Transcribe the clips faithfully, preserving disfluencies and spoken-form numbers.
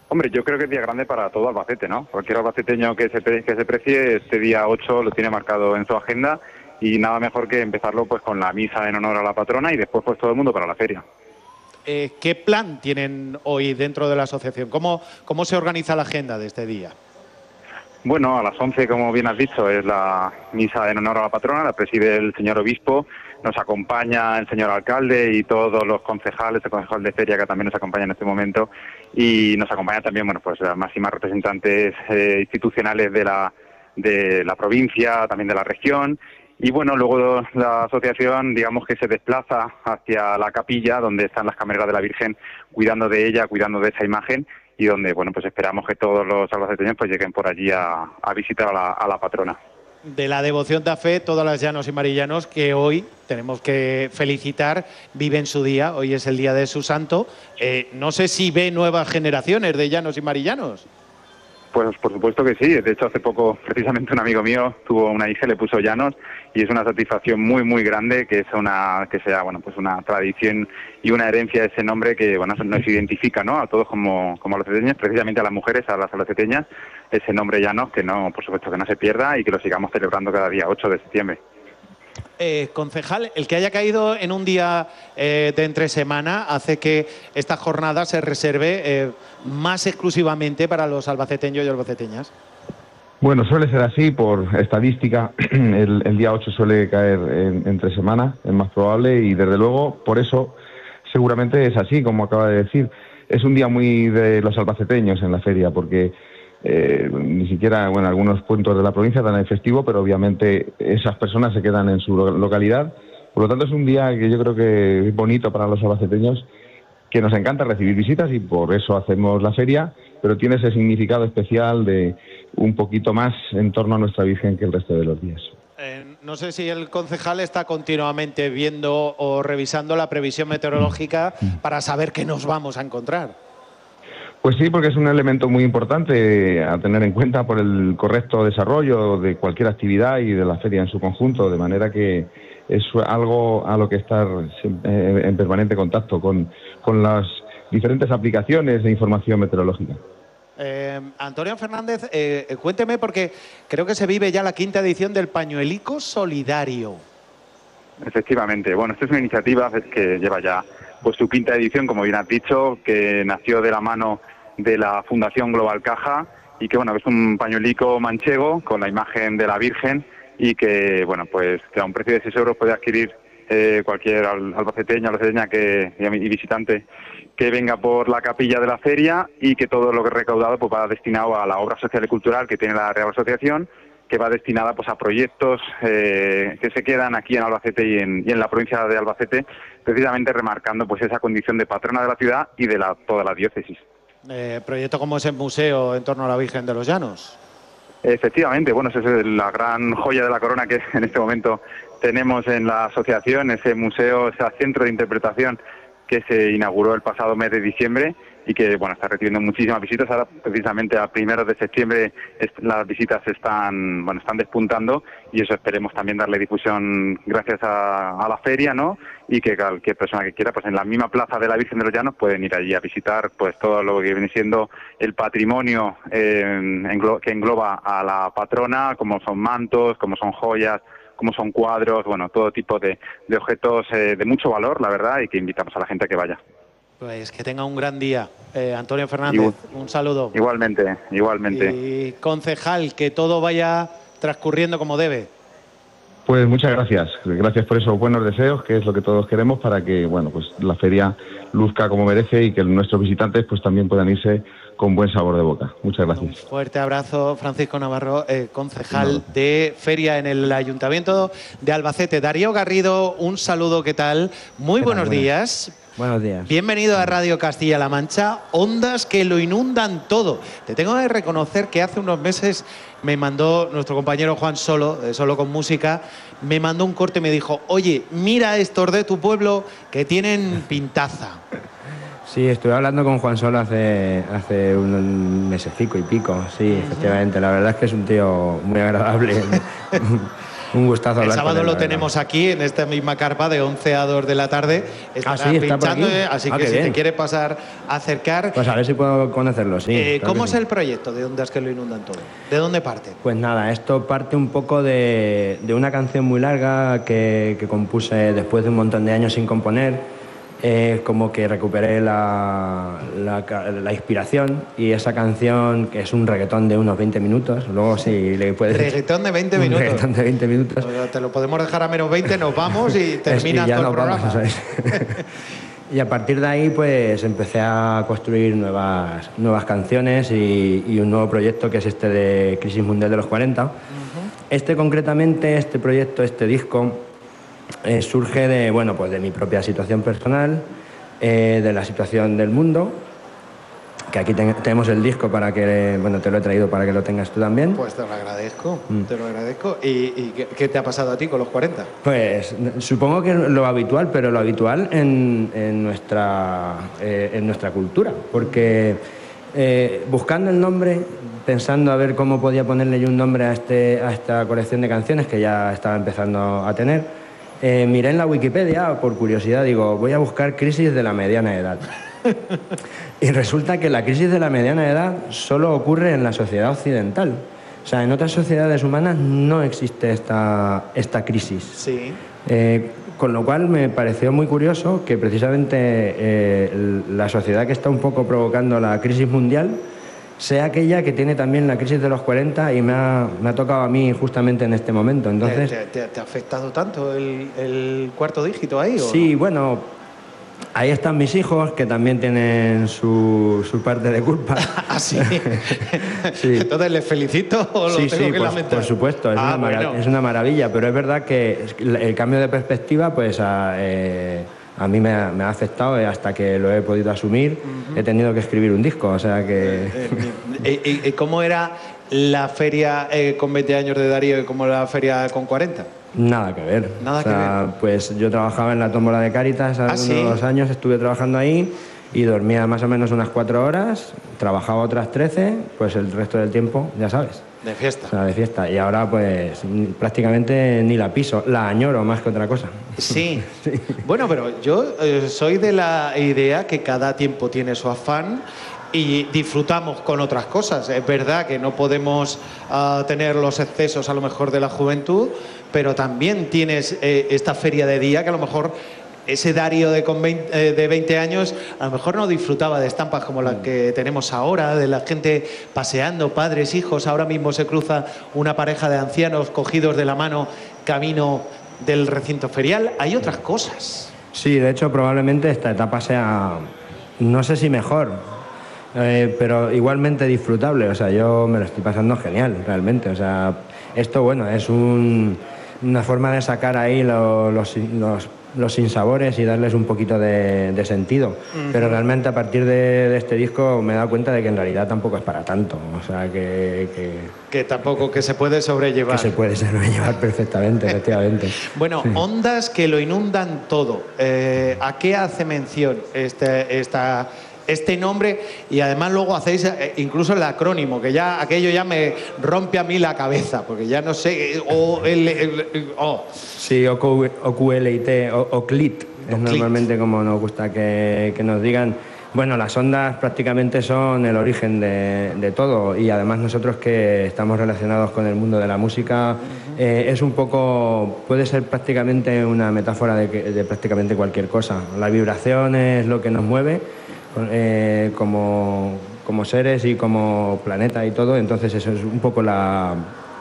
Hombre, yo creo que es día grande para todo Albacete, ¿no? Cualquier albaceteño que se, que se precie, este día ocho lo tiene marcado en su agenda y nada mejor que empezarlo pues con la misa en honor a la patrona y después pues todo el mundo para la feria. Eh, ¿Qué plan tienen hoy dentro de la asociación? ¿Cómo, cómo se organiza la agenda de este día? Bueno, a las once, como bien has dicho, es la misa en honor a la patrona, la preside el señor obispo, nos acompaña el señor alcalde y todos los concejales, el concejal de feria que también nos acompaña en este momento, y nos acompaña también, bueno, pues las máximas representantes eh, institucionales de la, de la provincia, también de la región, y bueno, luego la asociación, digamos que se desplaza hacia la capilla, donde están las camareras de la Virgen, cuidando de ella, cuidando de esa imagen, y donde, bueno, pues esperamos que todos los albaceteños pues lleguen por allí a, a visitar a la, a la patrona. De la devoción de fe, todas las llanos y marillanos que hoy tenemos que felicitar, viven su día, hoy es el día de su santo. Eh, no sé si ve nuevas generaciones de llanos y marillanos. Pues por supuesto que sí, de hecho hace poco precisamente un amigo mío tuvo una hija y le puso Llanos y es una satisfacción muy muy grande que es una que sea bueno pues una tradición y una herencia de ese nombre que bueno nos identifica, ¿no?, a todos como como albaceteños, precisamente a las mujeres, a las albaceteñas, ese nombre Llanos que no, por supuesto que no se pierda y que lo sigamos celebrando cada día ocho de septiembre. Eh, concejal, el que haya caído en un día eh, de entre semana hace que esta jornada se reserve eh, más exclusivamente para los albaceteños y albaceteñas. Bueno, suele ser así por estadística. El, el día ocho suele caer en, entre semana, es más probable, y desde luego por eso seguramente es así, como acaba de decir. Es un día muy de los albaceteños en la feria, porque Eh, ni siquiera, bueno, algunos puntos de la provincia dan el festivo, pero obviamente esas personas se quedan en su localidad. Por lo tanto, es un día que yo creo que es bonito para los albaceteños, que nos encanta recibir visitas y por eso hacemos la feria, pero tiene ese significado especial de un poquito más en torno a nuestra Virgen que el resto de los días. Eh, no sé si el concejal está continuamente viendo o revisando la previsión meteorológica para saber qué nos vamos a encontrar. Pues sí, porque es un elemento muy importante a tener en cuenta por el correcto desarrollo de cualquier actividad y de la feria en su conjunto, de manera que es algo a lo que estar en permanente contacto con, con las diferentes aplicaciones de información meteorológica. Eh, Antonio Fernández, eh, cuénteme, porque creo que se vive ya la quinta edición del Pañuelico Solidario. Efectivamente, bueno, esta es una iniciativa que lleva ya pues su quinta edición, como bien has dicho, que nació de la mano de la Fundación Global Caja y que bueno, es un pañuelico manchego con la imagen de la Virgen y que bueno, pues que a un precio de seis euros puede adquirir eh, cualquier albaceteño, albaceteña que, y visitante que venga por la capilla de la feria, y que todo lo que he recaudado pues va destinado a la obra social y cultural que tiene la Real Asociación, que va destinada pues a proyectos eh, que se quedan aquí en Albacete y en, y en la provincia de Albacete, precisamente remarcando pues esa condición de patrona de la ciudad y de la, toda la diócesis. Eh, proyecto como ese museo en torno a la Virgen de los Llanos. Efectivamente, bueno, esa es la gran joya de la corona que en este momento tenemos en la asociación, ese museo, ese centro de interpretación que se inauguró el pasado mes de diciembre y que bueno está recibiendo muchísimas visitas. Ahora precisamente a primeros de septiembre las visitas están bueno están despuntando y eso esperemos también darle difusión gracias a, a la feria, ¿no? Y que cualquier persona que quiera pues en la misma plaza de la Virgen de los Llanos pueden ir allí a visitar pues todo lo que viene siendo el patrimonio eh, englo que engloba a la patrona, como son mantos, como son joyas, como son cuadros, bueno, todo tipo de, de objetos eh, de mucho valor, la verdad, y que invitamos a la gente a que vaya. Pues que tenga un gran día. Eh, Antonio Fernández, Igual, un saludo. Igualmente, igualmente. Y concejal, que todo vaya transcurriendo como debe. Pues muchas gracias. Gracias por esos buenos deseos, que es lo que todos queremos para que, bueno, pues la feria luzca como merece y que nuestros visitantes pues también puedan irse con buen sabor de boca. Muchas gracias. Un fuerte abrazo, Francisco Navarro, eh, concejal no. de Feria en el Ayuntamiento de Albacete. Darío Garrido, un saludo, ¿qué tal? Muy buenos buenas. días. Buenos días. Bienvenido a Radio Castilla-La Mancha, ondas que lo inundan todo. Te tengo que reconocer que hace unos meses me mandó nuestro compañero Juan Solo, de Solo con Música, me mandó un corte y me dijo, oye, mira estos de tu pueblo que tienen pintaza. Sí, estuve hablando con Juan Solo hace, hace un mesecico y pico, sí, efectivamente. La verdad es que es un tío muy agradable. Un gustazo hablar El sábado con él, lo la verdad. tenemos aquí en esta misma carpa de once a dos de la tarde. Ah, Estará sí, está por pinchando, aquí. eh, así Ah, que qué si te bien. quieres pasar a acercar. Pues a ver si puedo conocerlo, sí. eh, claro ¿Cómo que es sí. el proyecto de Ondas que lo inundan todo? ¿De dónde parte? Pues nada, esto parte un poco de, de una canción muy larga que, que compuse después de un montón de años sin componer. Es como que recuperé la, la, la inspiración y esa canción, que es un reggaetón de unos veinte minutos, luego si le puedes... Reggaetón de veinte un minutos. reggaetón de veinte minutos. O sea, te lo podemos dejar a menos veinte, nos vamos y Es- terminas y ya todo el nos vamos, programa. eso es. Y a partir de ahí pues empecé a construir nuevas, nuevas canciones y, y un nuevo proyecto que es este de Crisis Mundial de los cuarenta. Uh-huh. Este concretamente, este proyecto, este disco, eh, surge de, bueno, pues de mi propia situación personal, eh, de la situación del mundo, que aquí ten- tenemos el disco para que, bueno, te lo he traído para que lo tengas tú también. Pues te lo agradezco, Mm. te lo agradezco. ¿Y, y qué, qué te ha pasado a ti con los cuarenta? Pues supongo que lo habitual, pero lo habitual en, en, nuestra, eh, en nuestra cultura, porque eh, buscando el nombre, pensando a ver cómo podía ponerle yo un nombre a, este, a esta colección de canciones que ya estaba empezando a tener, eh, miré en la Wikipedia, por curiosidad, digo, voy a buscar crisis de la mediana edad. Y resulta que la crisis de la mediana edad solo ocurre en la sociedad occidental. O sea, en otras sociedades humanas no existe esta, esta crisis. Sí. Eh, con lo cual me pareció muy curioso que precisamente eh, la sociedad que está un poco provocando la crisis mundial sea aquella que tiene también la crisis de los cuarenta y me ha, me ha tocado a mí justamente en este momento. Entonces, ¿Te, te- te ha afectado tanto el, el cuarto dígito ahí? ¿o sí, no? bueno, ahí están mis hijos que también tienen su, su parte de culpa. ¿Ah, sí? Sí. Entonces, ¿les felicito o lo Sí, tengo sí, que por, lamentar? por supuesto, es, Ah, una mara- bueno. es una maravilla, pero es verdad que el cambio de perspectiva pues a, eh, a mí me ha, me ha afectado y hasta que lo he podido asumir he tenido que escribir un disco, o sea que... Eh, ¿Y, y cómo era la feria eh, con veinte años de Darío y cómo era la feria con cuarenta? Nada que ver. Nada o sea, que pues yo trabajaba en la tómbola de Cáritas ¿Ah, algunos sí? años, estuve trabajando ahí y dormía más o menos unas cuatro horas, trabajaba otras trece, pues el resto del tiempo, ya sabes, De o fiesta. sea, de fiesta. Y ahora pues ni- prácticamente ni la piso, la añoro más que otra cosa. Sí. Bueno, pero yo eh, soy de la idea que cada tiempo tiene su afán y disfrutamos con otras cosas. Es verdad que no podemos ah, tener los excesos a lo mejor de la juventud, pero también tienes eh, esta feria de día que a lo mejor ese Darío de, con veinte, eh, de veinte años a lo mejor no disfrutaba de estampas como las que tenemos ahora, de la gente paseando, padres, hijos. Ahora mismo se cruza una pareja de ancianos cogidos de la mano camino del recinto ferial. Hay otras cosas. Sí, de hecho probablemente esta etapa sea, no sé si mejor, eh, pero igualmente disfrutable. O sea, yo me lo estoy pasando genial, realmente. O sea, esto, bueno, es un, una forma de sacar ahí lo- los, los, los sinsabores y darles un poquito de, de sentido. Uh-huh. Pero realmente a partir de, de este disco me he dado cuenta de que en realidad tampoco es para tanto. O sea, que... que Que tampoco, que se puede sobrellevar. Que se puede sobrellevar perfectamente, efectivamente. Bueno, sí. Ondas que lo inundan todo. Eh, ¿A qué hace mención este, esta, este nombre? Y además luego hacéis eh, incluso el acrónimo, que ya aquello ya me rompe a mí la cabeza, porque ya no sé... O el, el, el, oh. Sí, O Q L I T, o C L I T, es normalmente como nos gusta que, que nos digan. Bueno, las ondas prácticamente son el origen de, de todo y además nosotros que estamos relacionados con el mundo de la música, uh-huh. eh, es un poco, puede ser prácticamente una metáfora de, que, de prácticamente cualquier cosa. La vibración es lo que nos mueve eh, como, como seres y como planeta y todo, entonces eso es un poco la...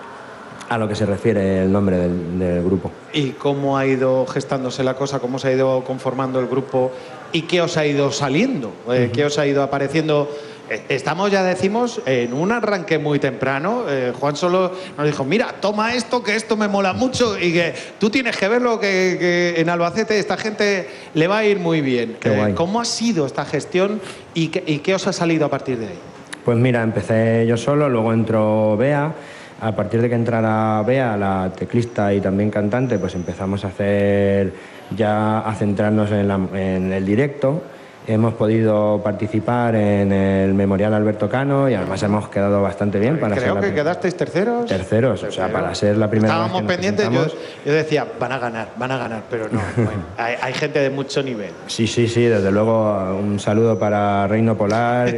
a lo que se refiere el nombre del, del grupo. ¿Y cómo ha ido gestándose la cosa? ¿Cómo se ha ido conformando el grupo? ¿Y qué os ha ido saliendo? Eh, uh-huh. ¿Qué os ha ido apareciendo? Eh, estamos, ya decimos, en un arranque muy temprano. Eh, Juan Solo nos dijo, mira, toma esto, que esto me mola mucho y que tú tienes que verlo, que, que en Albacete esta gente le va a ir muy bien. Qué eh, guay. ¿Cómo ha sido esta gestión y qué, y qué os ha salido a partir de ahí? Pues mira, empecé yo solo, luego entró Bea. A partir de que entrara Bea, la teclista y también cantante, pues empezamos a hacer ya a centrarnos en, la, en el directo. hemos podido participar en el Memorial Alberto Cano y además hemos quedado bastante bien. Para Creo ser que la... quedasteis terceros. Terceros, Tercero. O sea, para ser la primera Estábamos vez que pendientes, nos yo, presentamos... yo decía, van a ganar, van a ganar, pero no. Bueno, hay, hay gente de mucho nivel. Sí, sí, sí, desde luego un saludo para Reino Polar,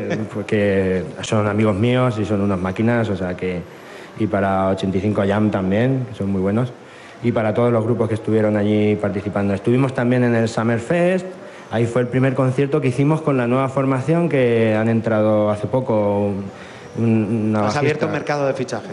que son amigos míos y son unas máquinas, o sea que... y para ochenta y cinco Jam también, que son muy buenos, y para todos los grupos que estuvieron allí participando. Estuvimos también en el Summer Fest. Ahí fue el primer concierto que hicimos con la nueva formación que han entrado hace poco. Un, una Has bajista, abierto un mercado de fichajes.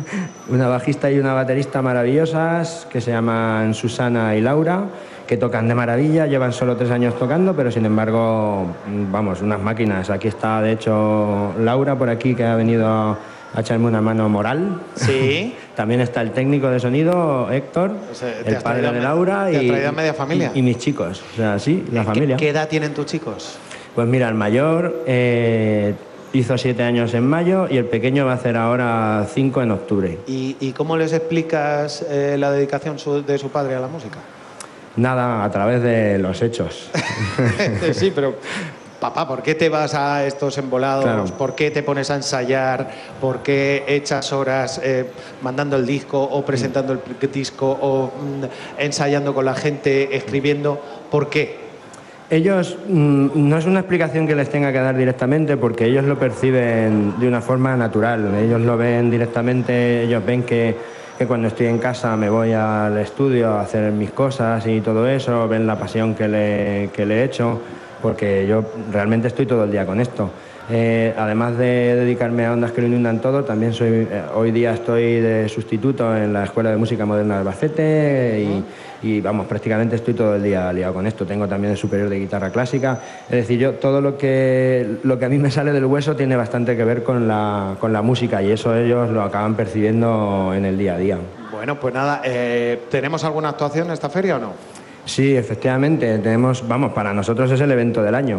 una bajista y una baterista maravillosas que se llaman Susana y Laura, que tocan de maravilla, llevan solo tres años tocando, pero sin embargo, vamos, unas máquinas. Aquí está, de hecho, Laura por aquí, que ha venido a, a echarme una mano moral. Sí. También está el técnico de sonido, Héctor, O sea, el padre de Laura te y, has traído a media familia. y, y mis chicos. O sea, sí, la ¿Qué, familia. ¿Qué edad tienen tus chicos? Pues mira, el mayor eh, hizo siete años en mayo y el pequeño va a hacer ahora cinco en octubre. ¿Y, y cómo les explicas eh, la dedicación su, de su padre a la música? Nada, a través de los hechos. Sí, pero... Papá, ¿por qué te vas a estos embolados? Claro. ¿Por qué te pones a ensayar? ¿Por qué echas horas eh, mandando el disco o presentando el disco o mm, ensayando con la gente, escribiendo? ¿Por qué? Ellos, mmm, no es una explicación que les tenga que dar directamente porque ellos lo perciben de una forma natural. Ellos lo ven directamente, ellos ven que, que cuando estoy en casa me voy al estudio a hacer mis cosas y todo eso, ven la pasión que le, que le echo, porque yo realmente estoy todo el día con esto. Eh, además de dedicarme a Ondas que lo inundan todo, también soy, eh, hoy día estoy de sustituto en la Escuela de Música Moderna de Albacete y, y vamos, prácticamente estoy todo el día liado con esto. Tengo también el superior de guitarra clásica. Es decir, yo todo lo que, lo que a mí me sale del hueso tiene bastante que ver con la, con la música y eso ellos lo acaban percibiendo en el día a día. Bueno, pues nada, eh, ¿tenemos alguna actuación en esta feria o no? Sí, efectivamente, tenemos, vamos, para nosotros es el evento del año.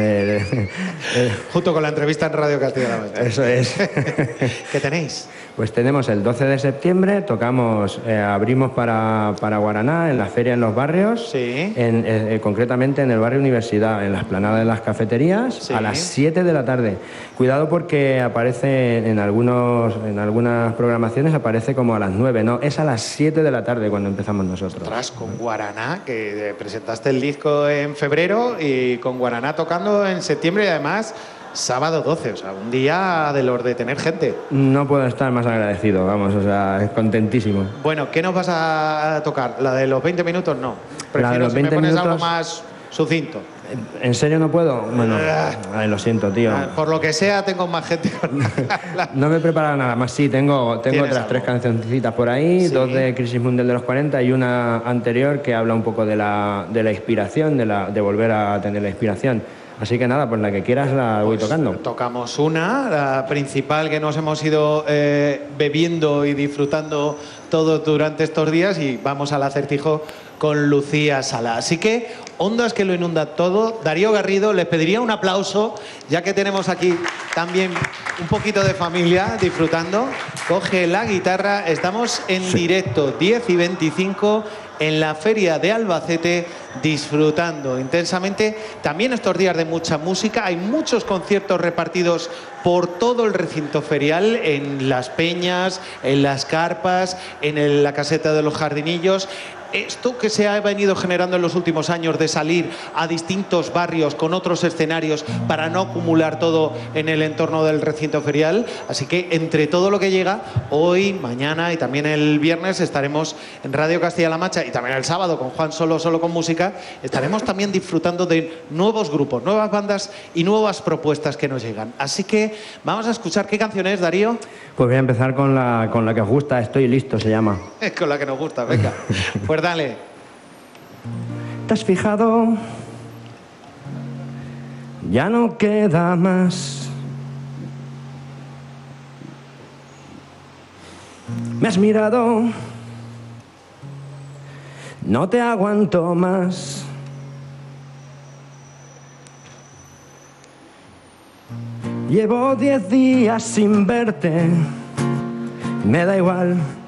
Eh, eh, Junto con la entrevista en Radio Castilla-La Mancha. Eso es. ¿Qué tenéis? Pues tenemos el doce de septiembre, tocamos, eh, abrimos para, para Guaraná en la feria en los barrios, Sí. en, eh, concretamente en el barrio Universidad, en la explanada de las cafeterías, Sí. a las siete de la tarde. Cuidado porque aparece en, algunos, en algunas programaciones, aparece como a las nueve, no, es a las siete de la tarde cuando empezamos nosotros. Ostras, con Guaraná, que presentaste el disco en febrero y con Guaraná tocando en septiembre y además sábado doce, o sea, un día de los de tener gente. No puedo estar más agradecido, vamos, o sea, es contentísimo. Bueno, ¿qué nos vas a tocar? ¿La de los veinte minutos? No. Prefiero La de los si me veinte pones minutos... algo más sucinto. ¿En serio no puedo? Bueno, Ah. ay, lo siento, tío. Por lo que sea, tengo más gente con la... No me he preparado nada más, sí, tengo, tengo ¿Tienes otras algo? tres cancioncitas por ahí, Sí. dos de Crisis Mundial de los cuarenta y una anterior que habla un poco de la, de la inspiración, de, la, de volver a tener la inspiración. Así que nada, pues la que quieras la voy Pues tocando. tocamos una, la principal que nos hemos ido eh, bebiendo y disfrutando todos durante estos días y vamos al acertijo con Lucía Sala. Así que, Ondas que lo inunda todo. Darío Garrido, les pediría un aplauso, ya que tenemos aquí también un poquito de familia disfrutando. Coge la guitarra, estamos en Sí. directo, diez y veinticinco, en la Feria de Albacete, disfrutando intensamente. También estos días de mucha música, hay muchos conciertos repartidos por todo el recinto ferial, en las peñas, en las carpas, en el- la caseta de los jardinillos. Esto que se ha venido generando en los últimos años de salir a distintos barrios con otros escenarios para no acumular todo en el entorno del recinto ferial. Así que entre todo lo que llega, hoy, mañana y también el viernes estaremos en Radio Castilla-La Mancha y también el sábado con Juan Solo, Solo con Música, estaremos también disfrutando de nuevos grupos, nuevas bandas y nuevas propuestas que nos llegan. Así que vamos a escuchar qué canción es, Darío. Pues voy a empezar con la, con la que os gusta, Estoy listo, se llama. Es con la que nos gusta, venga. Pues dale. ¿Te has fijado? Ya no queda más. Me has mirado. No te aguanto más. Llevo diez días sin verte. Me da igual.